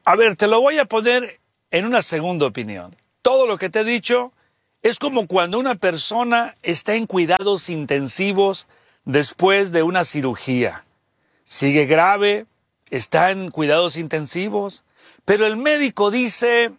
A ver, te lo voy a poner en una segunda opinión. Todo lo que te he dicho es como cuando una persona está en cuidados intensivos después de una cirugía. Sigue grave, está en cuidados intensivos, pero el médico dice,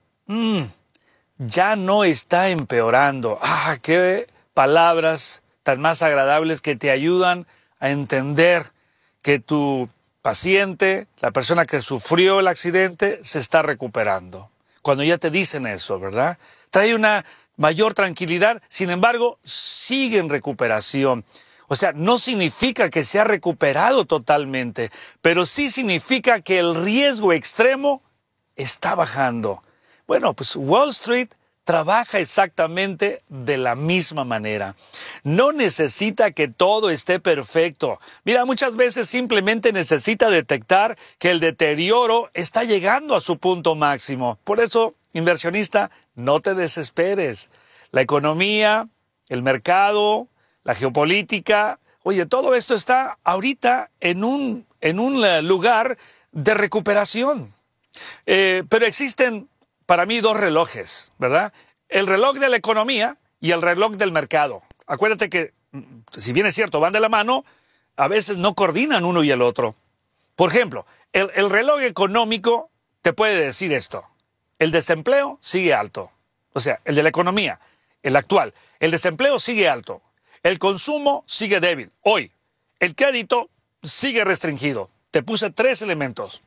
ya no está empeorando. ¡Ah, qué palabras tan más agradables que te ayudan a entender que tu paciente, la persona que sufrió el accidente, se está recuperando! Cuando ya te dicen eso, ¿verdad? Trae una mayor tranquilidad, sin embargo, sigue en recuperación. O sea, no significa que se ha recuperado totalmente, pero sí significa que el riesgo extremo está bajando. Bueno, pues Wall Street trabaja exactamente de la misma manera. No necesita que todo esté perfecto. Mira, muchas veces simplemente necesita detectar que el deterioro está llegando a su punto máximo. Por eso, inversionista, no te desesperes. La economía, el mercado, la geopolítica, oye, todo esto está ahorita en un lugar de recuperación. Pero existen para mí dos relojes, ¿verdad? El reloj de la economía y el reloj del mercado. Acuérdate que, si bien es cierto, van de la mano, a veces no coordinan uno y el otro. Por ejemplo, el reloj económico te puede decir esto: el desempleo sigue alto. O sea, el de la economía, el actual. El desempleo sigue alto. El consumo sigue débil. Hoy, el crédito sigue restringido. Te puse 3 elementos.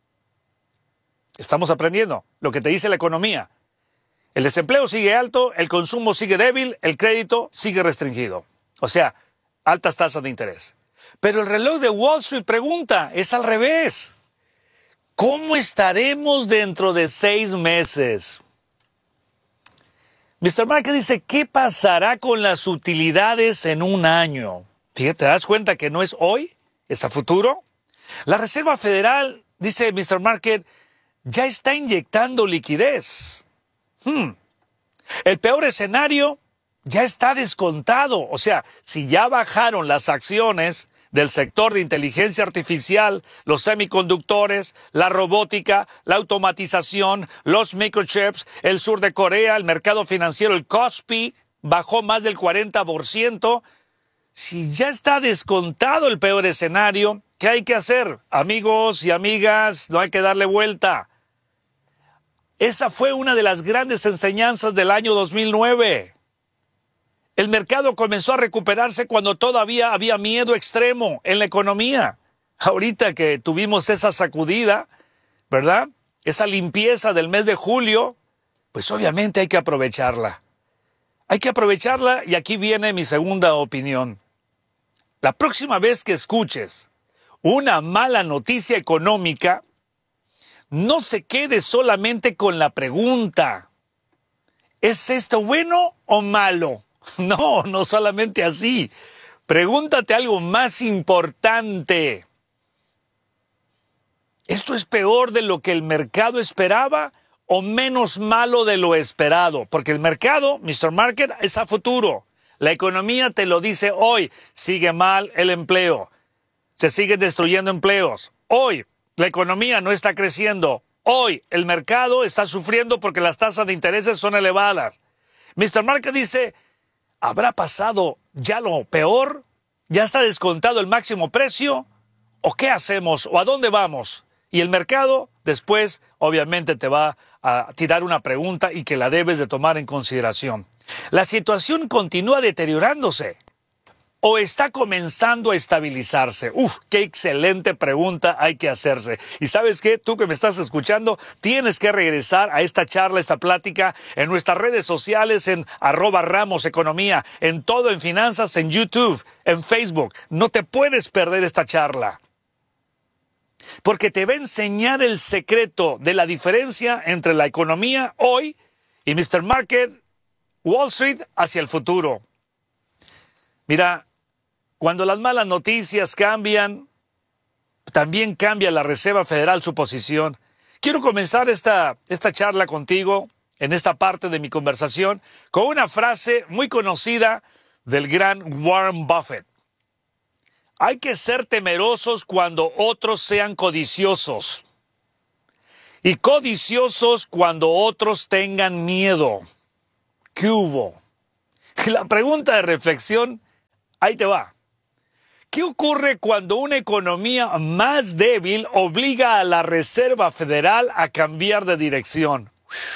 Estamos aprendiendo lo que te dice la economía. El desempleo sigue alto, el consumo sigue débil, el crédito sigue restringido. O sea, altas tasas de interés. Pero el reloj de Wall Street pregunta, es al revés. ¿Cómo estaremos dentro de 6 meses? Mr. Market dice, ¿qué pasará con las utilidades en un año? Fíjate, ¿te das cuenta que no es hoy? ¿Es a futuro? La Reserva Federal, dice Mr. Market, ya está inyectando liquidez. El peor escenario ya está descontado. O sea, si ya bajaron las acciones del sector de inteligencia artificial, los semiconductores, la robótica, la automatización, los microchips, el sur de Corea, el mercado financiero, el Kospi, bajó más del 40%. Si ya está descontado el peor escenario, ¿qué hay que hacer? Amigos y amigas, no hay que darle vuelta. Esa fue una de las grandes enseñanzas del año 2009. El mercado comenzó a recuperarse cuando todavía había miedo extremo en la economía. Ahorita que tuvimos esa sacudida, ¿verdad? Esa limpieza del mes de julio, pues obviamente hay que aprovecharla. Hay que aprovecharla y aquí viene mi segunda opinión. La próxima vez que escuches una mala noticia económica, no se quede solamente con la pregunta, ¿es esto bueno o malo? No, no solamente así. Pregúntate algo más importante. ¿Esto es peor de lo que el mercado esperaba o menos malo de lo esperado? Porque el mercado, Mr. Market, es a futuro. La economía te lo dice hoy. Sigue mal el empleo. Se siguen destruyendo empleos. Hoy, la economía no está creciendo. Hoy, el mercado está sufriendo porque las tasas de intereses son elevadas. Mr. Market dice, ¿habrá pasado ya lo peor? ¿Ya está descontado el máximo precio? ¿O qué hacemos? ¿O a dónde vamos? Y el mercado después, obviamente, te va a tirar una pregunta y que la debes de tomar en consideración. ¿La situación continúa deteriorándose o está comenzando a estabilizarse? Qué excelente pregunta hay que hacerse. Y ¿sabes qué? Tú que me estás escuchando, tienes que regresar a esta charla, esta plática, en nuestras redes sociales, en @RamosEconomía, en Todo en Finanzas, en YouTube, en Facebook. No te puedes perder esta charla, porque te va a enseñar el secreto de la diferencia entre la economía hoy y Mr. Market, Wall Street hacia el futuro. Mira, cuando las malas noticias cambian, también cambia la Reserva Federal su posición. Quiero comenzar esta charla contigo, en esta parte de mi conversación, con una frase muy conocida del gran Warren Buffett. Hay que ser temerosos cuando otros sean codiciosos y codiciosos cuando otros tengan miedo. ¿Qué hubo? La pregunta de reflexión, ahí te va. ¿Qué ocurre cuando una economía más débil obliga a la Reserva Federal a cambiar de dirección?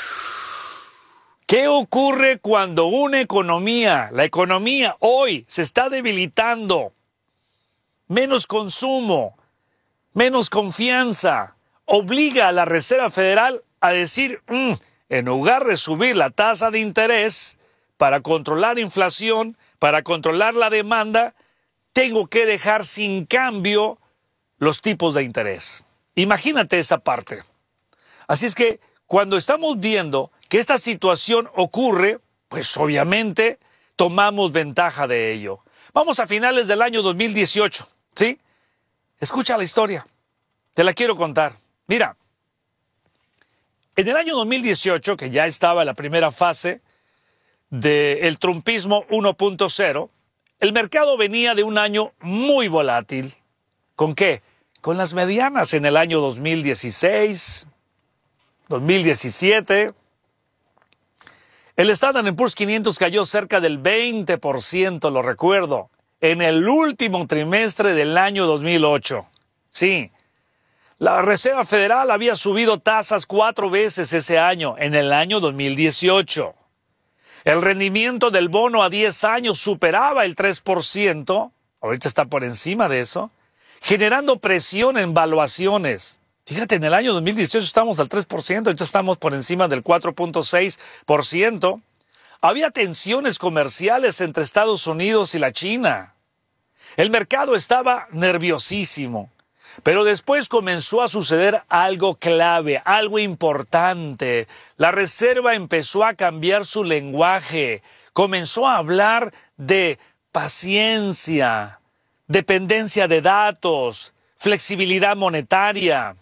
¿Qué ocurre cuando una economía, la economía hoy se está debilitando? Menos consumo, menos confianza, obliga a la Reserva Federal a decir, en lugar de subir la tasa de interés para controlar inflación, para controlar la demanda, tengo que dejar sin cambio los tipos de interés. Imagínate esa parte. Así es que cuando estamos viendo que esta situación ocurre, pues obviamente tomamos ventaja de ello. Vamos a finales del año 2018, ¿sí? Escucha la historia, te la quiero contar. Mira, en el año 2018, que ya estaba la primera fase del trumpismo 1.0, el mercado venía de un año muy volátil. ¿Con qué? Con las medianas en el año 2016, 2017. El Standard & Poor's 500 cayó cerca del 20%, lo recuerdo, en el último trimestre del año 2008. Sí, la Reserva Federal había subido tasas 4 veces ese año, en el año 2018. El rendimiento del bono a 10 años superaba el 3%, ahorita está por encima de eso, generando presión en valuaciones. Fíjate, en el año 2018 estamos al 3%, ahorita estamos por encima del 4.6%. Había tensiones comerciales entre Estados Unidos y la China. El mercado estaba nerviosísimo. Pero después comenzó a suceder algo clave, algo importante. La Reserva empezó a cambiar su lenguaje, comenzó a hablar de paciencia, dependencia de datos, flexibilidad monetaria.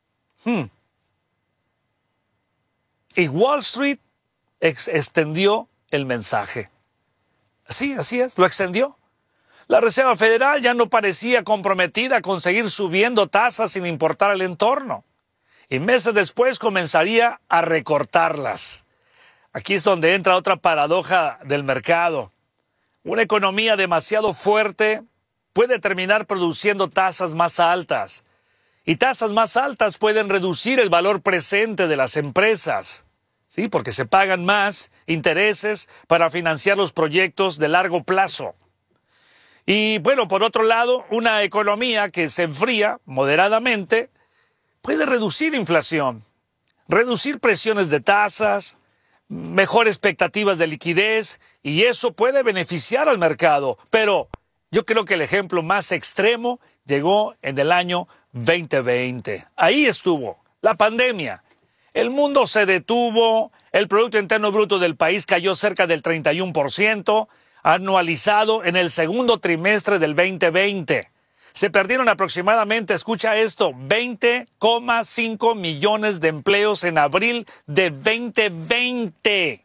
Y Wall Street extendió el mensaje. Sí, así es, lo extendió. La Reserva Federal ya no parecía comprometida con seguir subiendo tasas sin importar el entorno. Y meses después comenzaría a recortarlas. Aquí es donde entra otra paradoja del mercado. Una economía demasiado fuerte puede terminar produciendo tasas más altas. Y tasas más altas pueden reducir el valor presente de las empresas. Sí, porque se pagan más intereses para financiar los proyectos de largo plazo. Y bueno, por otro lado, una economía que se enfría moderadamente puede reducir inflación, reducir presiones de tasas, mejor expectativas de liquidez, y eso puede beneficiar al mercado. Pero yo creo que el ejemplo más extremo llegó en el año 2020. Ahí estuvo la pandemia. El mundo se detuvo, el Producto Interno Bruto del país cayó cerca del 31%, anualizado en el segundo trimestre del 2020. Se perdieron aproximadamente, escucha esto, 20,5 millones de empleos en abril de 2020.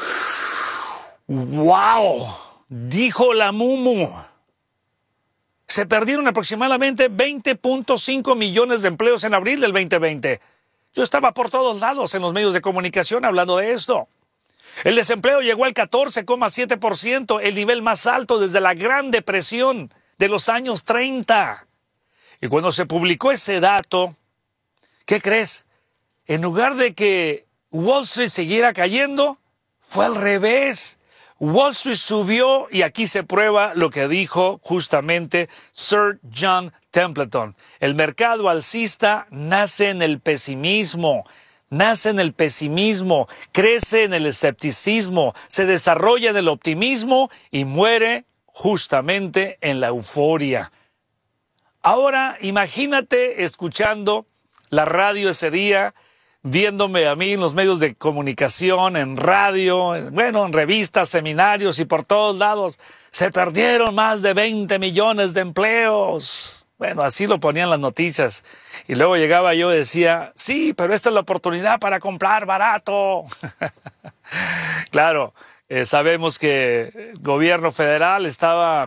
¡Wow! Dijo la Mumu. Se perdieron aproximadamente 20,5 millones de empleos en abril del 2020. Yo estaba por todos lados en los medios de comunicación hablando de esto. El desempleo llegó al 14,7%, el nivel más alto desde la Gran Depresión de los años 30. Y cuando se publicó ese dato, ¿qué crees? En lugar de que Wall Street siguiera cayendo, fue al revés. Wall Street subió y aquí se prueba lo que dijo justamente Sir John Templeton. El mercado alcista nace en el pesimismo. Nace en el pesimismo, crece en el escepticismo, se desarrolla en el optimismo y muere justamente en la euforia. Ahora, imagínate escuchando la radio ese día, viéndome a mí en los medios de comunicación, en radio, en revistas, seminarios y por todos lados. Se perdieron más de 20 millones de empleos. Bueno, así lo ponían las noticias. Y luego llegaba yo y decía, sí, pero esta es la oportunidad para comprar barato. Claro, sabemos que el gobierno federal estaba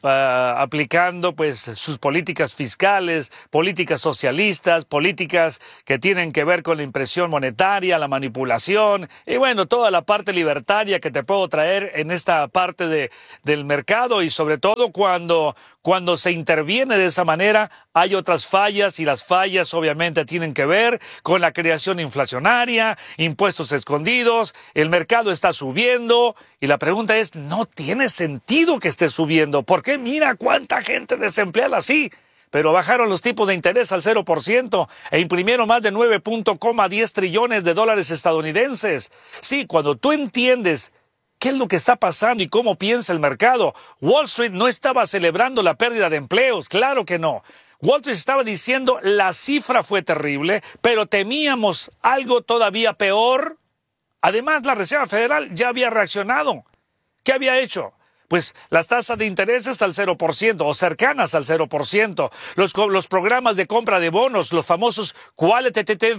aplicando pues sus políticas fiscales, políticas socialistas, políticas que tienen que ver con la impresión monetaria, la manipulación y bueno, toda la parte libertaria que te puedo traer en esta parte del mercado y sobre todo cuando se interviene de esa manera hay otras fallas y las fallas obviamente tienen que ver con la creación inflacionaria, impuestos escondidos, el mercado está subiendo y la pregunta es, no tiene sentido que esté subiendo. ¿Por qué? Mira cuánta gente desempleada así. Pero bajaron los tipos de interés al 0% e imprimieron más de 9.10 trillones de dólares estadounidenses. Sí, cuando tú entiendes qué es lo que está pasando y cómo piensa el mercado, Wall Street no estaba celebrando la pérdida de empleos, claro que no. Wall Street estaba diciendo la cifra fue terrible, pero temíamos algo todavía peor. Además, la Reserva Federal ya había reaccionado. ¿Qué había hecho? Pues las tasas de intereses al 0% o cercanas al 0%, los programas de compra de bonos, los famosos qualitative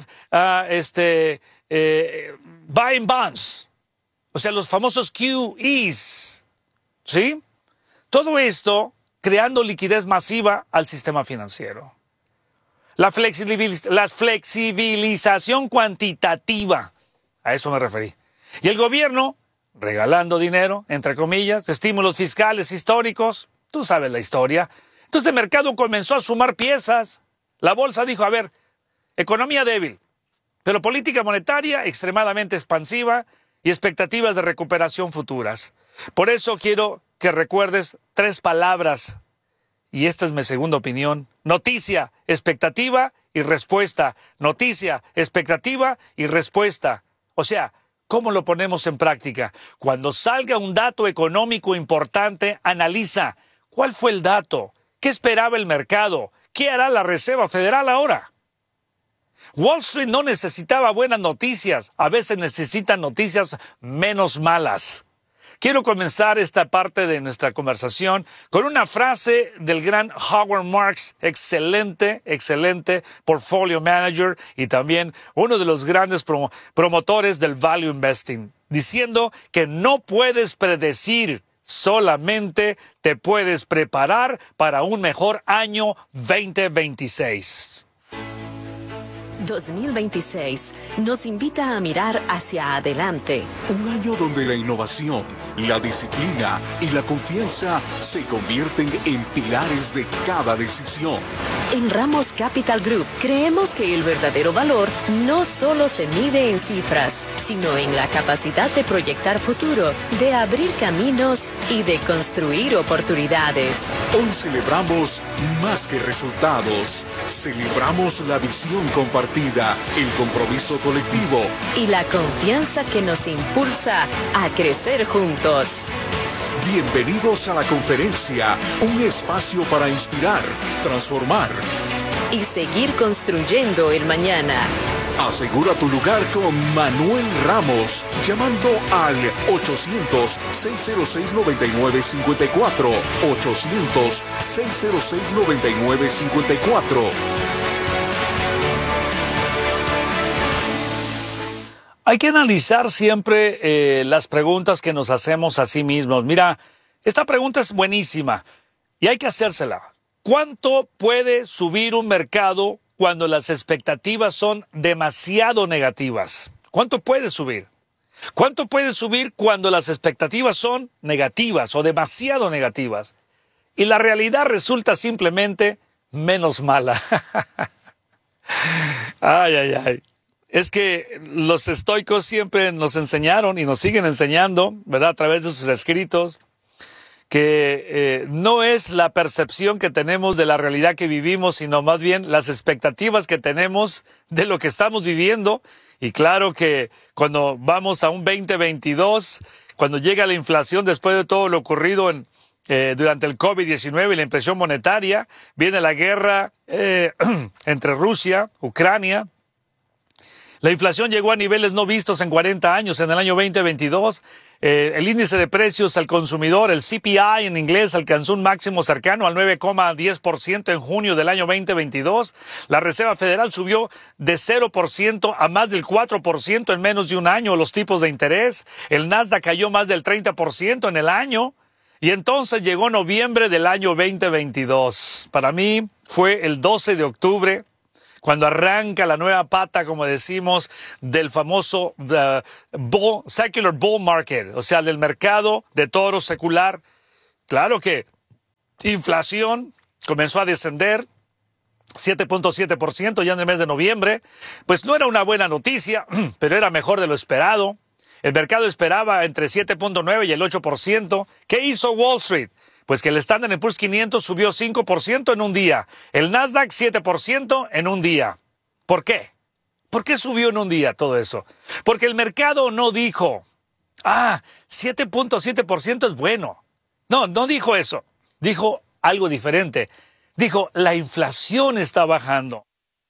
buying bonds, o sea, los famosos QEs, ¿sí? Todo esto creando liquidez masiva al sistema financiero. La flexibilización cuantitativa, a eso me referí. Y el gobierno regalando dinero, entre comillas, estímulos fiscales históricos, tú sabes la historia. Entonces el mercado comenzó a sumar piezas. La bolsa dijo, a ver, economía débil, pero política monetaria extremadamente expansiva y expectativas de recuperación futuras. Por eso quiero que recuerdes 3 palabras, y esta es mi segunda opinión: noticia, expectativa y respuesta. Noticia, expectativa y respuesta. O sea, ¿cómo lo ponemos en práctica? Cuando salga un dato económico importante, analiza cuál fue el dato, qué esperaba el mercado, qué hará la Reserva Federal ahora. Wall Street no necesitaba buenas noticias, a veces necesitan noticias menos malas. Quiero comenzar esta parte de nuestra conversación con una frase del gran Howard Marks, excelente portfolio manager y también uno de los grandes promotores del value investing, diciendo que no puedes predecir, solamente te puedes preparar para un mejor año 2026. 2026 nos invita a mirar hacia adelante. Un año donde la innovación, la disciplina y la confianza se convierten en pilares de cada decisión. En Ramos Capital Group creemos que el verdadero valor no solo se mide en cifras, sino en la capacidad de proyectar futuro, de abrir caminos y de construir oportunidades. Hoy celebramos más que resultados. Celebramos la visión compartida, el compromiso colectivo y la confianza que nos impulsa a crecer juntos. Bienvenidos a la conferencia, un espacio para inspirar, transformar y seguir construyendo el mañana. Asegura tu lugar con Manuel Ramos, llamando al 800-606-9954, 800-606-9954. Hay que analizar siempre las preguntas que nos hacemos a sí mismos. Mira, esta pregunta es buenísima y hay que hacérsela. ¿Cuánto puede subir un mercado cuando las expectativas son demasiado negativas? ¿Cuánto puede subir? ¿Cuánto puede subir cuando las expectativas son negativas o demasiado negativas? Y la realidad resulta simplemente menos mala. Ay. Es que los estoicos siempre nos enseñaron y nos siguen enseñando, ¿verdad?, a través de sus escritos, que no es la percepción que tenemos de la realidad que vivimos, sino más bien las expectativas que tenemos de lo que estamos viviendo. Y claro que cuando vamos a un 2022, cuando llega la inflación después de todo lo ocurrido durante el COVID-19 y la impresión monetaria, viene la guerra entre Rusia, Ucrania. La inflación llegó a niveles no vistos en 40 años en el año 2022. El índice de precios al consumidor, el CPI en inglés, alcanzó un máximo cercano al 9,10% en junio del año 2022. La Reserva Federal subió de 0% a más del 4% en menos de un año los tipos de interés. El Nasdaq cayó más del 30% en el año. Y entonces llegó noviembre del año 2022. Para mí fue el 12 de octubre, cuando arranca la nueva pata, como decimos, del famoso secular bull market, o sea, del mercado de toros secular. Claro que inflación comenzó a descender, 7.7% ya en el mes de noviembre. Pues no era una buena noticia, pero era mejor de lo esperado. El mercado esperaba entre 7.9 y el 8%. ¿Qué hizo Wall Street? Pues que el Standard & Poor's 500 subió 5% en un día. El Nasdaq 7% en un día. ¿Por qué? ¿Por qué subió en un día todo eso? Porque el mercado no dijo, 7.7% es bueno. No dijo eso. Dijo algo diferente. Dijo, la inflación está bajando.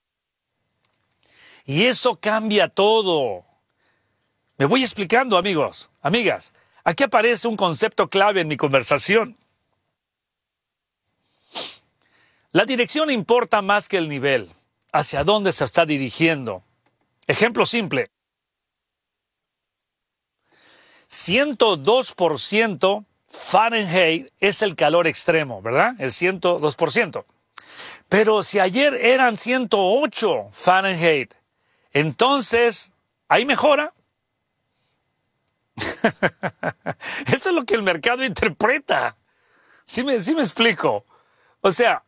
Y eso cambia todo. Me voy explicando, amigos, amigas. Aquí aparece un concepto clave en mi conversación. La dirección importa más que el nivel, hacia dónde se está dirigiendo. Ejemplo simple. 102% Fahrenheit es el calor extremo, ¿verdad? El 102%. Pero si ayer eran 108 Fahrenheit, entonces, ¿hay mejora? Eso es lo que el mercado interpreta. ¿Sí me explico? O sea,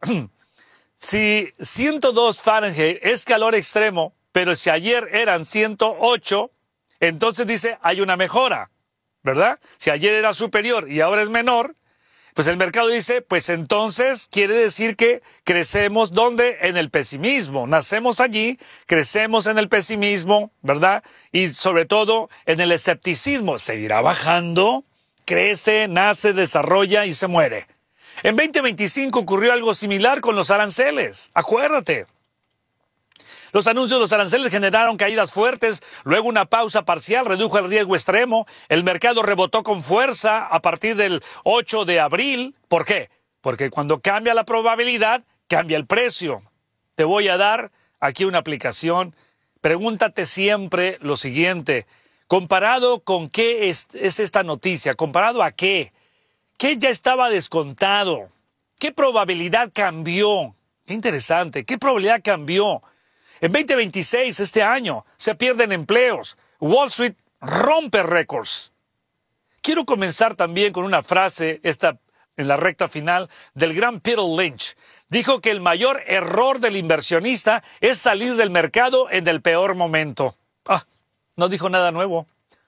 si 102 Fahrenheit es calor extremo, pero si ayer eran 108, entonces dice, hay una mejora, ¿verdad? Si ayer era superior y ahora es menor, pues el mercado dice, pues entonces quiere decir que crecemos, ¿dónde? En el pesimismo. Nacemos allí, crecemos en el pesimismo, ¿verdad? Y sobre todo en el escepticismo. Seguirá bajando, crece, nace, desarrolla y se muere. En 2025 ocurrió algo similar con los aranceles. Acuérdate. Los anuncios de los aranceles generaron caídas fuertes, luego una pausa parcial redujo el riesgo extremo, el mercado rebotó con fuerza a partir del 8 de abril. ¿Por qué? Porque cuando cambia la probabilidad, cambia el precio. Te voy a dar aquí una aplicación. Pregúntate siempre lo siguiente, ¿comparado con qué es esta noticia? ¿Comparado a qué? ¿Qué ya estaba descontado? ¿Qué probabilidad cambió? Qué interesante, ¿qué probabilidad cambió? En 2026, este año, se pierden empleos. Wall Street rompe récords. Quiero comenzar también con una frase, esta en la recta final, del gran Peter Lynch. Dijo que el mayor error del inversionista es salir del mercado en el peor momento. No dijo nada nuevo.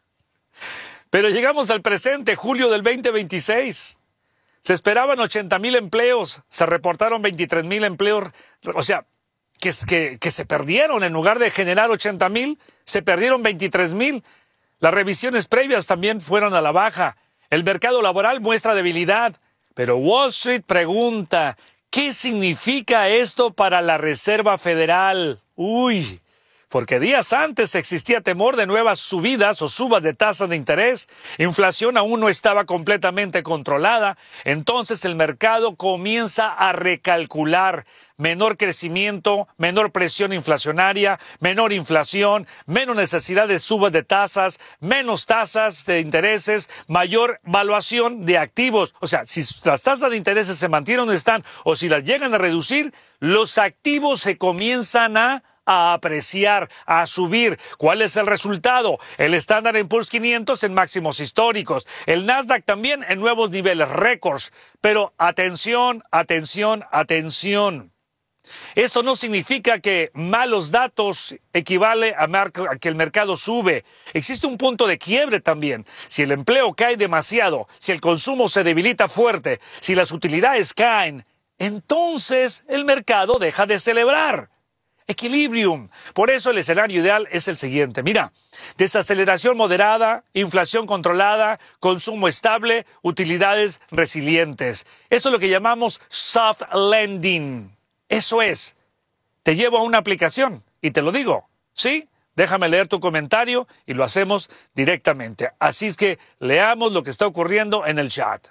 Pero llegamos al presente, julio del 2026. Se esperaban 80,000 empleos, se reportaron 23,000 empleos, o sea, que se perdieron. En lugar de generar 80,000, se perdieron 23,000. Las revisiones previas también fueron a la baja. El mercado laboral muestra debilidad. Pero Wall Street pregunta, ¿qué significa esto para la Reserva Federal? Porque días antes existía temor de nuevas subidas o subas de tasas de interés. Inflación aún no estaba completamente controlada. Entonces el mercado comienza a recalcular. Menor crecimiento, menor presión inflacionaria, menor inflación, menos necesidad de subas de tasas, menos tasas de intereses, mayor valuación de activos. O sea, si las tasas de intereses se mantienen donde están o si las llegan a reducir, los activos se comienzan a apreciar, a subir. ¿Cuál es el resultado? El Standard & Poor's 500 en máximos históricos. El Nasdaq también en nuevos niveles, récords. Pero atención, atención, atención. Esto no significa que malos datos equivale a que el mercado sube. Existe un punto de quiebre también. Si el empleo cae demasiado, si el consumo se debilita fuerte, si las utilidades caen, entonces el mercado deja de celebrar. Equilibrium. Por eso el escenario ideal es el siguiente. Mira, desaceleración moderada, inflación controlada, consumo estable, utilidades resilientes. Eso es lo que llamamos soft landing. Eso es. Te llevo a una aplicación y te lo digo, ¿sí? Déjame leer tu comentario y lo hacemos directamente. Así es que leamos lo que está ocurriendo en el chat.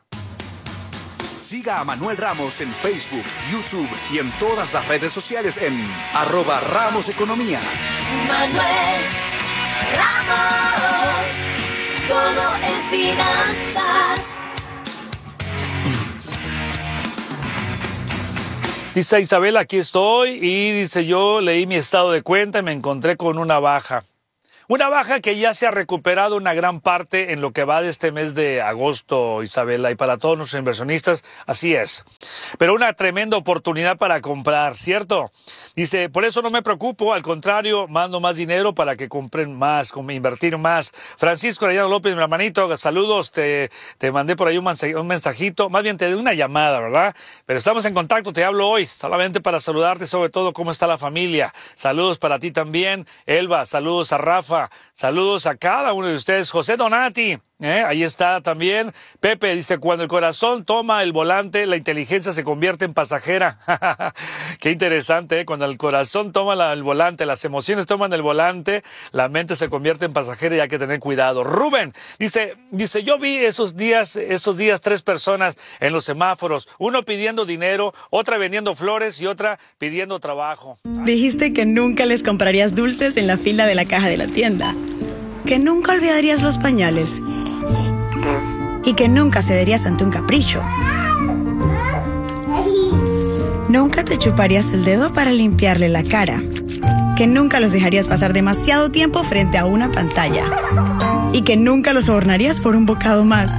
Siga a Manuel Ramos en Facebook, YouTube y en todas las redes sociales en @RamosEconomía. Manuel Ramos, todo en finanzas. Dice Isabel, aquí estoy, y dice, yo leí mi estado de cuenta y me encontré con una baja. Una baja que ya se ha recuperado una gran parte en lo que va de este mes de agosto, Isabela, y para todos nuestros inversionistas, así es. Pero una tremenda oportunidad para comprar, ¿cierto? Dice, por eso no me preocupo, al contrario, mando más dinero para que compren más, invertir más. Francisco Arellano López, mi hermanito, saludos, te mandé por ahí un mensajito, más bien te di una llamada, ¿verdad? Pero estamos en contacto, te hablo hoy, solamente para saludarte, sobre todo cómo está la familia. Saludos para ti también, Elba, saludos a Rafa. Saludos a cada uno de ustedes. José Donati, ahí está también. Pepe dice, cuando el corazón toma el volante, la inteligencia se convierte en pasajera. Qué interesante, cuando el corazón toma el volante, las emociones toman el volante, la mente se convierte en pasajera y hay que tener cuidado. Rubén dice, yo vi esos días 3 personas en los semáforos, uno pidiendo dinero, otra vendiendo flores y otra pidiendo trabajo. Dijiste que nunca les comprarías dulces en la fila de la caja de la tienda, que nunca olvidarías los pañales y que nunca cederías ante un capricho. Nunca te chuparías el dedo para limpiarle la cara, que nunca los dejarías pasar demasiado tiempo frente a una pantalla y que nunca los sobornarías por un bocado más.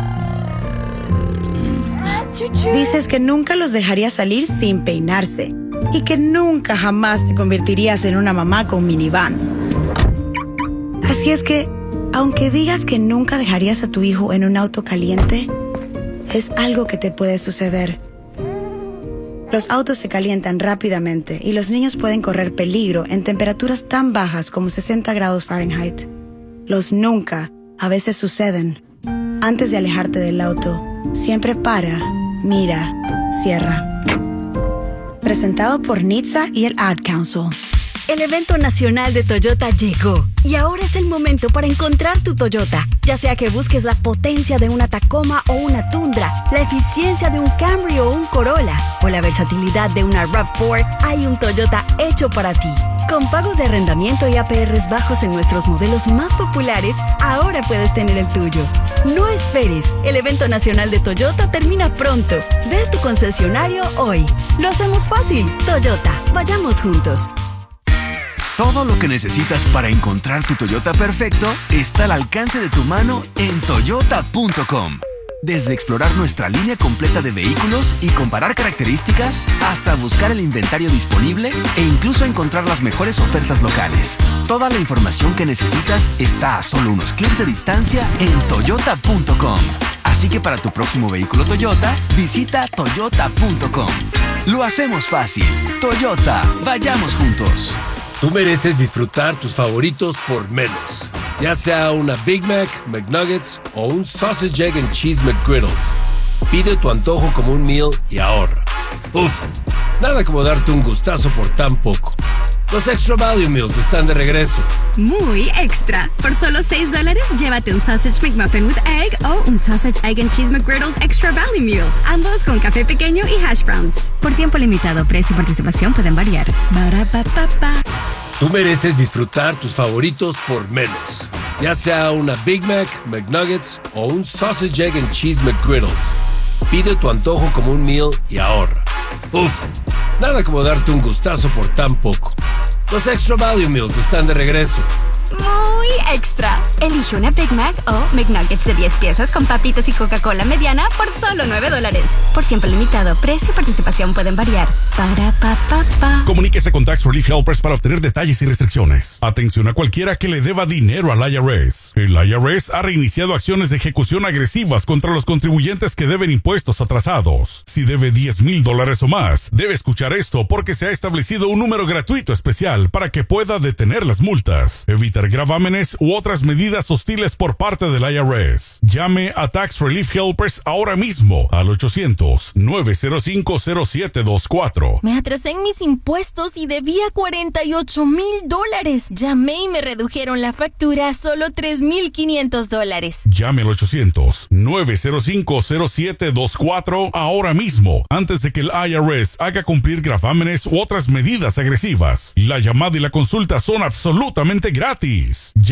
Dices que nunca los dejarías salir sin peinarse y que nunca jamás te convertirías en una mamá con minivan. Así es que, aunque digas que nunca dejarías a tu hijo en un auto caliente, es algo que te puede suceder. Los autos se calientan rápidamente y los niños pueden correr peligro en temperaturas tan bajas como 60 grados Fahrenheit. Los nunca a veces suceden. Antes de alejarte del auto, siempre para, mira, cierra. Presentado por NHTSA y el Ad Council. El evento nacional de Toyota llegó y ahora es el momento para encontrar tu Toyota. Ya sea que busques la potencia de una Tacoma o una Tundra, la eficiencia de un Camry o un Corolla, o la versatilidad de una RAV4, hay un Toyota hecho para ti. Con pagos de arrendamiento y APRs bajos en nuestros modelos más populares, ahora puedes tener el tuyo. No esperes, el evento nacional de Toyota termina pronto. Ve a tu concesionario hoy. Lo hacemos fácil. Toyota, vayamos juntos. Todo lo que necesitas para encontrar tu Toyota perfecto está al alcance de tu mano en Toyota.com. Desde explorar nuestra línea completa de vehículos y comparar características, hasta buscar el inventario disponible e incluso encontrar las mejores ofertas locales. Toda la información que necesitas está a solo unos clics de distancia en Toyota.com. Así que para tu próximo vehículo Toyota, visita Toyota.com. Lo hacemos fácil. Toyota, vayamos juntos. Tú mereces disfrutar tus favoritos por menos. Ya sea una Big Mac, McNuggets o un Sausage, Egg and Cheese McGriddles. Pide tu antojo como un meal y ahorra. Uf, nada como darte un gustazo por tan poco. Los Extra Value Meals están de regreso. Muy extra. Por solo $6, llévate un Sausage McMuffin with Egg o un Sausage, Egg and Cheese McGriddles Extra Value Meal. Ambos con café pequeño y hash browns. Por tiempo limitado, precio y participación pueden variar. Ba-ra-pa-pa-pa. Tú mereces disfrutar tus favoritos por menos. Ya sea una Big Mac, McNuggets o un Sausage, Egg and Cheese McGriddles. Pide tu antojo como un meal y ahorra. Uf, nada como darte un gustazo por tan poco. Los Extra Value Meals están de regreso. Muy extra. Elige una Big Mac o McNuggets de 10 piezas con papitas y Coca-Cola mediana por solo $9. Por tiempo limitado, precio y participación pueden variar. Para-pa-pa-pa. Comuníquese con Tax Relief Helpers para obtener detalles y restricciones. Atención a cualquiera que le deba dinero al IRS. El IRS ha reiniciado acciones de ejecución agresivas contra los contribuyentes que deben impuestos atrasados. Si debe $10,000 o más, debe escuchar esto porque se ha establecido un número gratuito especial para que pueda detener las multas, evitar gravámenes u otras medidas hostiles por parte del IRS. Llame a Tax Relief Helpers ahora mismo al 800-905-0724. Me atrasé en mis impuestos y debía $48,000. Llamé y me redujeron la factura a solo $3,500. Llame al 800-905-0724 ahora mismo, antes de que el IRS haga cumplir gravámenes u otras medidas agresivas. La llamada y la consulta son absolutamente gratis.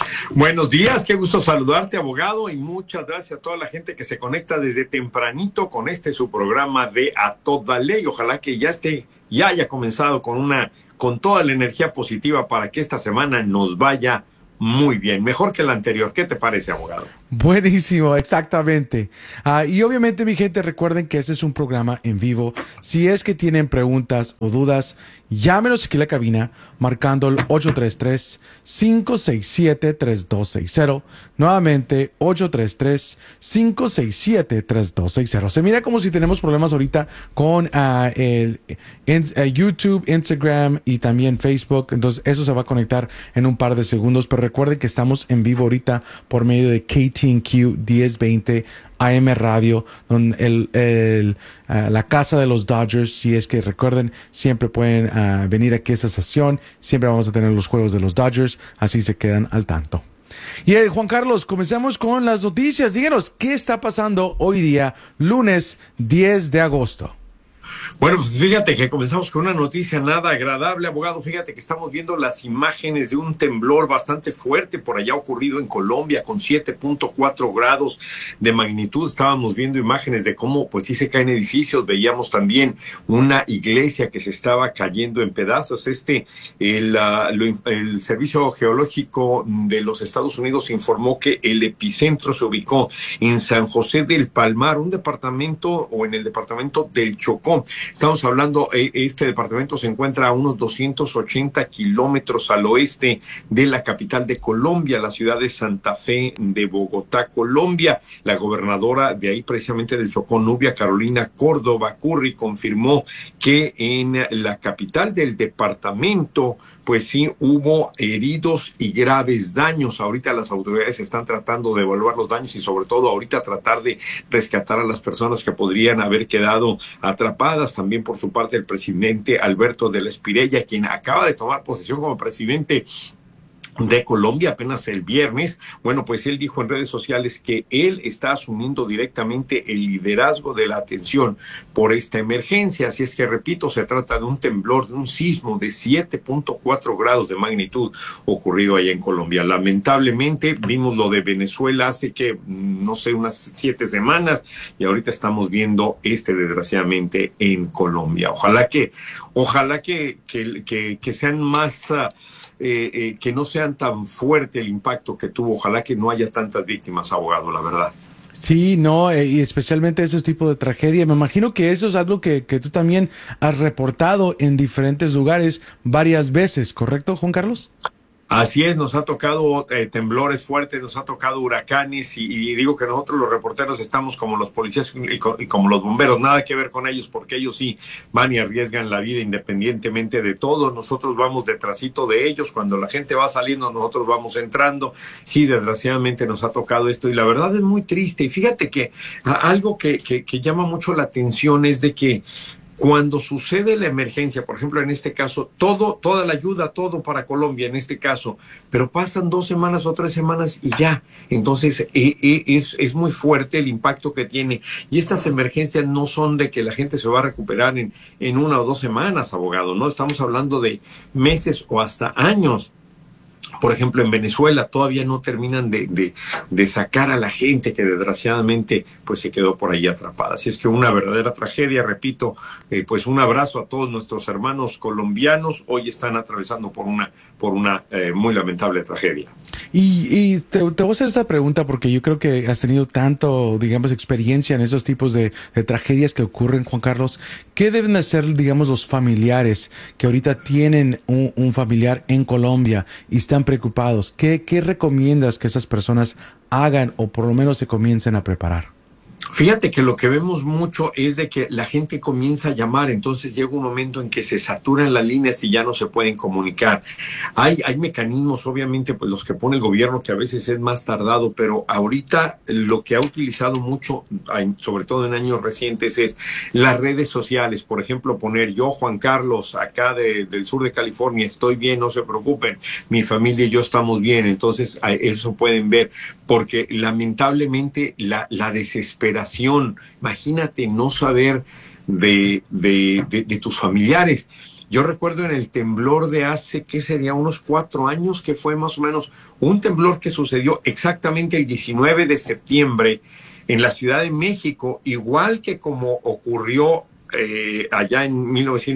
Buenos días, qué gusto saludarte, abogado, y muchas gracias a toda la gente que se conecta desde tempranito con su programa de A Toda Ley. Ojalá que ya haya comenzado con toda la energía positiva para que esta semana nos vaya muy bien, mejor que la anterior. ¿Qué te parece, abogado? Buenísimo, exactamente. Y obviamente, mi gente, recuerden que este es un programa en vivo. Si es que tienen preguntas o dudas, llámenos aquí a la cabina marcando el 833-567-3260. Nuevamente, 833-567-3260. Se mira como si tenemos problemas ahorita con YouTube, Instagram y también Facebook. Entonces, eso se va a conectar en un par de segundos. Pero recuerden que estamos en vivo ahorita por medio de KTNQ 1020 AM Radio, donde la casa de los Dodgers. Si es que recuerden, siempre pueden venir aquí a esta estación. Siempre vamos a tener los juegos de los Dodgers, así se quedan al tanto. Y Juan Carlos, comenzamos con las noticias. Díganos, ¿qué está pasando hoy día, lunes 10 de agosto? Bueno, pues fíjate que comenzamos con una noticia nada agradable, abogado. Fíjate que estamos viendo las imágenes de un temblor bastante fuerte por allá ocurrido en Colombia con 7.4 grados de magnitud. Estábamos viendo imágenes de cómo pues sí se caen edificios. Veíamos también una iglesia que se estaba cayendo en pedazos. El Servicio Geológico de los Estados Unidos informó que el epicentro se ubicó en San José del Palmar, en el departamento del Chocó. Estamos hablando, este departamento se encuentra a unos 280 kilómetros al oeste de la capital de Colombia, la ciudad de Santa Fe de Bogotá, Colombia. La gobernadora de ahí, precisamente del Chocó, Nubia Carolina Córdoba Curry, confirmó que en la capital del departamento, pues sí, hubo heridos y graves daños. Ahorita las autoridades están tratando de evaluar los daños y sobre todo ahorita tratar de rescatar a las personas que podrían haber quedado atrapadas. También por su parte el presidente Alberto de la Espirella, quien acaba de tomar posesión como presidente de Colombia apenas el viernes. Bueno, pues él dijo en redes sociales que él está asumiendo directamente el liderazgo de la atención por esta emergencia. Así es que, repito, se trata de un temblor, de un sismo de 7.4 grados de magnitud ocurrido allá en Colombia. Lamentablemente vimos lo de Venezuela hace no sé, unas 7 semanas y ahorita estamos viendo desgraciadamente en Colombia. Ojalá que sean más que no sean tan fuerte el impacto que tuvo. Ojalá que no haya tantas víctimas, abogado, la verdad. Sí, no, y especialmente esos tipos de tragedia. Me imagino que eso es algo que tú también has reportado en diferentes lugares varias veces, ¿correcto, Juan Carlos? Así es, nos ha tocado temblores fuertes, nos ha tocado huracanes y digo que nosotros los reporteros estamos como los policías y como los bomberos, nada que ver con ellos porque ellos sí van y arriesgan la vida independientemente de todo. Nosotros vamos detrásito de ellos, cuando la gente va saliendo nosotros vamos entrando. Sí, desgraciadamente nos ha tocado esto y la verdad es muy triste. Y fíjate que algo que llama mucho la atención es de que cuando sucede la emergencia, por ejemplo, en este caso, toda la ayuda, todo para Colombia en este caso, pero pasan 2 semanas o 3 semanas y ya. Entonces, es muy fuerte el impacto que tiene. Y estas emergencias no son de que la gente se va a recuperar en 1 o 2 semanas, abogado, ¿no? Estamos hablando de meses o hasta años. Por ejemplo, en Venezuela todavía no terminan de sacar a la gente que desgraciadamente pues se quedó por ahí atrapada. Así es que una verdadera tragedia, repito, pues un abrazo a todos nuestros hermanos colombianos. Hoy están atravesando por una muy lamentable tragedia. Y te voy a hacer esta pregunta porque yo creo que has tenido tanto, digamos, experiencia en esos tipos de tragedias que ocurren, Juan Carlos. ¿Qué deben hacer, digamos, los familiares que ahorita tienen un familiar en Colombia y están preocupados? ¿Qué recomiendas que esas personas hagan o por lo menos se comiencen a preparar? Fíjate que lo que vemos mucho es de que la gente comienza a llamar, entonces llega un momento en que se saturan las líneas y ya no se pueden comunicar. Hay mecanismos, obviamente, pues los que pone el gobierno, que a veces es más tardado, pero ahorita lo que ha utilizado mucho, sobre todo en años recientes, es las redes sociales. Por ejemplo, poner yo, Juan Carlos, acá del sur de California, estoy bien, no se preocupen, mi familia y yo estamos bien. Entonces, eso pueden ver, porque lamentablemente la desesperación, imagínate no saber de tus familiares. Yo recuerdo en el temblor de hace, ¿qué sería? Unos 4 años, que fue más o menos un temblor que sucedió exactamente el 19 de septiembre en la Ciudad de México, igual que como ocurrió allá en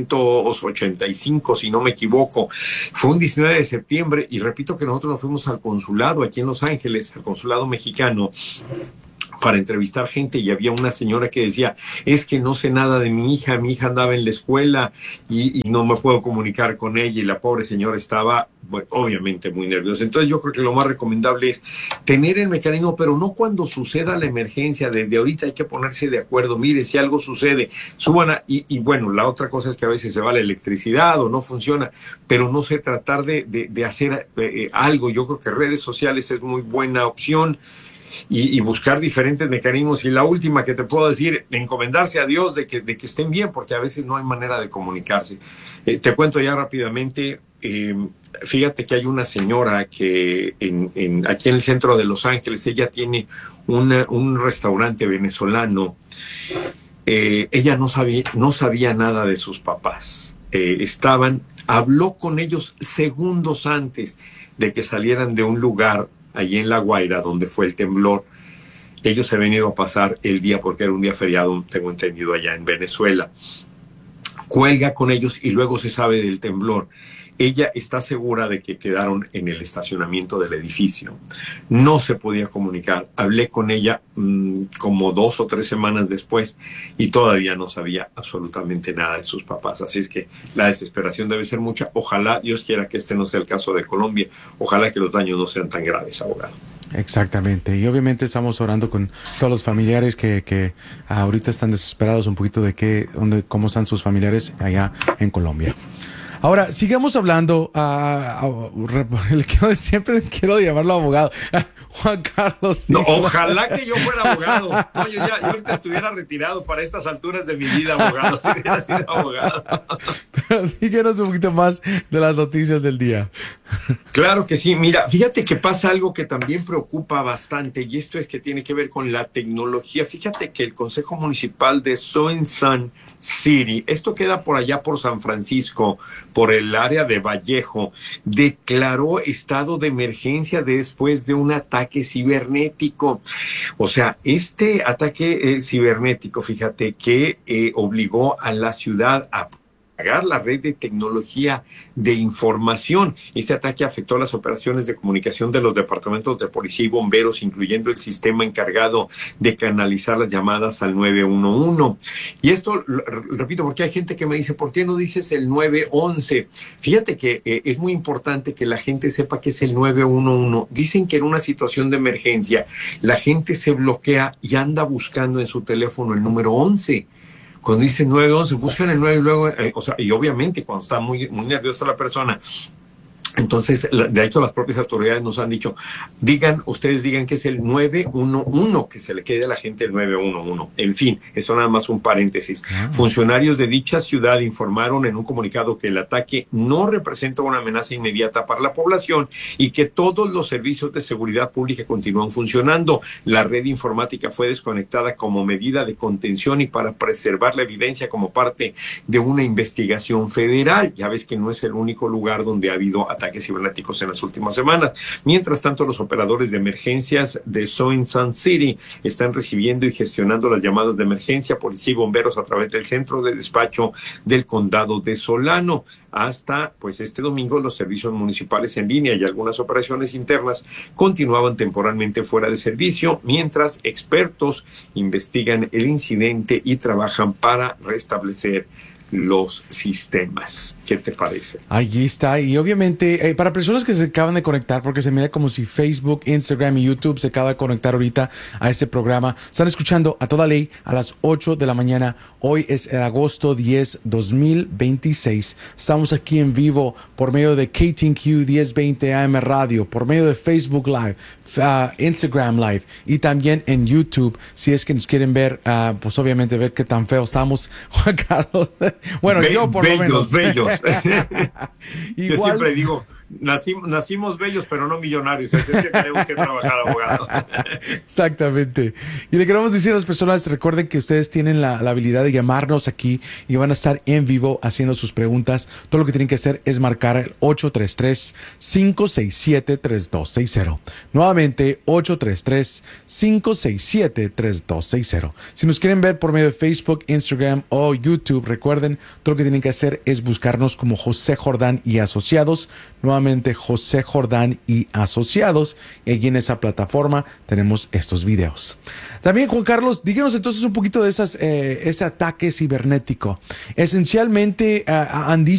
1985, si no me equivoco. Fue un 19 de septiembre y repito que nosotros nos fuimos al consulado aquí en Los Ángeles, al consulado mexicano, para entrevistar gente, y había una señora que decía, es que no sé nada de mi hija andaba en la escuela y no me puedo comunicar con ella, y la pobre señora estaba, bueno, obviamente muy nerviosa. Entonces yo creo que lo más recomendable es tener el mecanismo, pero no cuando suceda la emergencia. Desde ahorita hay que ponerse de acuerdo. Mire, si algo sucede, suban y bueno, la otra cosa es que a veces se va la electricidad o no funciona, pero no sé, tratar de hacer algo. Yo creo que redes sociales es muy buena opción. Y buscar diferentes mecanismos. Y la última que te puedo decir, encomendarse a Dios de que estén bien, porque a veces no hay manera de comunicarse. Te cuento ya rápidamente. Fíjate que hay una señora que aquí en el centro de Los Ángeles, ella tiene un restaurante venezolano. Ella no sabía nada de sus papás. Habló con ellos segundos antes de que salieran de un lugar allí en La Guaira, donde fue el temblor. Ellos se han venido a pasar el día, porque era un día feriado, tengo entendido, allá en Venezuela. Cuelga con ellos y luego se sabe del temblor. Ella está segura de que quedaron en el estacionamiento del edificio. No se podía comunicar. Hablé con ella como 2 o 3 semanas después y todavía no sabía absolutamente nada de sus papás. Así es que la desesperación debe ser mucha. Ojalá, Dios quiera, que este no sea el caso de Colombia. Ojalá que los daños no sean tan graves, abogado. Exactamente. Y obviamente estamos orando con todos los familiares que ahorita están desesperados un poquito de cómo están sus familiares allá en Colombia. Ahora, sigamos hablando. Siempre quiero llamarlo abogado. Juan Carlos. No, ojalá que yo fuera abogado. No, yo ahorita estuviera retirado para estas alturas de mi vida, abogado. Si hubiera sido abogado. Pero díganos un poquito más de las noticias del día. Claro que sí. Mira, fíjate que pasa algo que también preocupa bastante, y esto es que tiene que ver con la tecnología. Fíjate que el Consejo Municipal de Sun City, esto queda por allá por San Francisco, por el área de Vallejo, declaró estado de emergencia después de un ataque cibernético. O sea, este ataque cibernético, fíjate que obligó a la ciudad a apagar la red de tecnología de información. Este ataque afectó las operaciones de comunicación de los departamentos de policía y bomberos, incluyendo el sistema encargado de canalizar las llamadas al 911. Y esto, repito, porque hay gente que me dice, ¿por qué no dices el 911? Fíjate que es muy importante que la gente sepa que es el 911. Dicen que en una situación de emergencia, la gente se bloquea y anda buscando en su teléfono el número 11. Cuando dice 911, buscan el 9 y luego, y obviamente cuando está muy, muy nerviosa la persona, entonces, de hecho, las propias autoridades nos han dicho, ustedes digan que es el 911, que se le quede a la gente el 911. En fin, eso nada más un paréntesis. Funcionarios de dicha ciudad informaron en un comunicado que el ataque no representa una amenaza inmediata para la población y que todos los servicios de seguridad pública continúan funcionando. La red informática fue desconectada como medida de contención y para preservar la evidencia como parte de una investigación federal. Ya ves que no es el único lugar donde ha habido ataques cibernéticos en las últimas semanas. Mientras tanto, los operadores de emergencias de Sun City están recibiendo y gestionando las llamadas de emergencia, policía y bomberos a través del centro de despacho del condado de Solano. Hasta este domingo, los servicios municipales en línea y algunas operaciones internas continuaban temporalmente fuera de servicio, mientras expertos investigan el incidente y trabajan para restablecer los sistemas. ¿Qué te parece? Allí está. Y obviamente, para personas que se acaban de conectar, porque se mira como si Facebook, Instagram y YouTube se acaban de conectar ahorita a este programa, están escuchando A Toda Ley a las 8 de la mañana. Hoy es el agosto 10, 2026. Estamos aquí en vivo por medio de KTNQ 1020 AM Radio, por medio de Facebook Live, Instagram Live y también en YouTube. Si es que nos quieren ver, pues obviamente ver qué tan feo estamos, Juan Carlos. Bueno, yo por lo menos. Bellos. Yo siempre digo, Nacimos bellos, pero no millonarios. Así es que tenemos que trabajar, abogado. Exactamente. Y le queremos decir a las personas, recuerden que ustedes tienen la habilidad de llamarnos aquí y van a estar en vivo haciendo sus preguntas. Todo lo que tienen que hacer es marcar el 833-567-3260. Nuevamente, 833-567-3260. Si nos quieren ver por medio de Facebook, Instagram o YouTube, recuerden, todo lo que tienen que hacer es buscarnos como José Jordán y Asociados. Nuevamente, José Jordán y Asociados. Y allí en esa plataforma tenemos estos videos. También, Juan Carlos, díganos entonces un poquito de ese ataque cibernético. Esencialmente, han dicho